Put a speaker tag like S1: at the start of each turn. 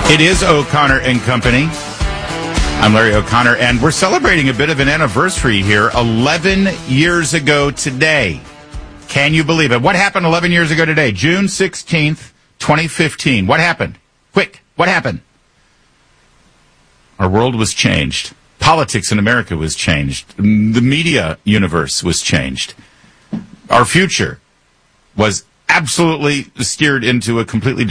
S1: It is O'Connor and Company. I'm Larry O'Connor, and we're celebrating a bit of an anniversary here. 11 years ago today. Can you believe it? What happened 11 years ago today? June 16th, 2015. What happened? Quick, what happened? Our world was changed. Politics in America was changed. The media universe was changed. Our future was absolutely steered into a completely